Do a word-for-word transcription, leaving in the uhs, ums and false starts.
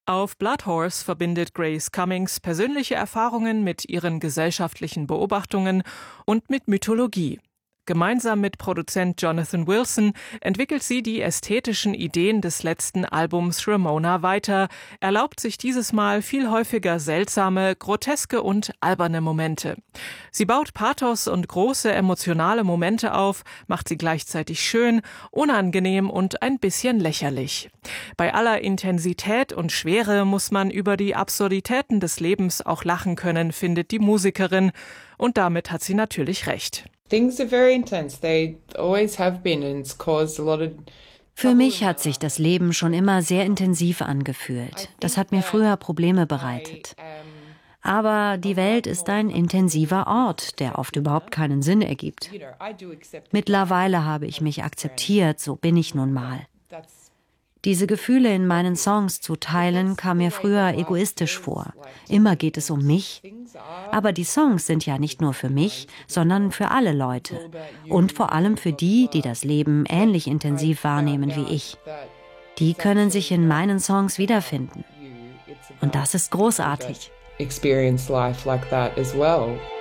Auf Blood Horse verbindet Grace Cummings persönliche Erfahrungen mit ihren gesellschaftlichen Beobachtungen und mit Mythologie. Gemeinsam mit Produzent Jonathan Wilson entwickelt sie die ästhetischen Ideen des letzten Albums Ramona weiter, erlaubt sich dieses Mal viel häufiger seltsame, groteske und alberne Momente. Sie baut Pathos und große emotionale Momente auf, macht sie gleichzeitig schön, unangenehm und ein bisschen lächerlich. Bei aller Intensität und Schwere muss man über die Absurditäten des Lebens auch lachen können, findet die Musikerin. Und damit hat sie natürlich recht. Für mich hat sich das Leben schon immer sehr intensiv angefühlt. Das hat mir früher Probleme bereitet. Aber die Welt ist ein intensiver Ort, der oft überhaupt keinen Sinn ergibt. Mittlerweile habe ich mich akzeptiert, so bin ich nun mal. Diese Gefühle in meinen Songs zu teilen, kam mir früher egoistisch vor. Immer geht es um mich. Aber die Songs sind ja nicht nur für mich, sondern für alle Leute. Und vor allem für die, die das Leben ähnlich intensiv wahrnehmen wie ich. Die können sich in meinen Songs wiederfinden. Und das ist großartig. Experience life like that as well.